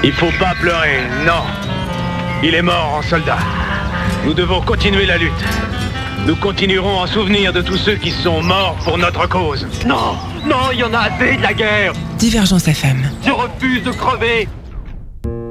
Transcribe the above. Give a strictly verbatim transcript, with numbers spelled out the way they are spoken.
Il faut pas pleurer, non. Il est mort en soldat. Nous devons continuer la lutte. Nous continuerons en souvenir de tous ceux qui sont morts pour notre cause. Non, non, il y en a assez de la guerre. Divergence F M. Je refuse de crever.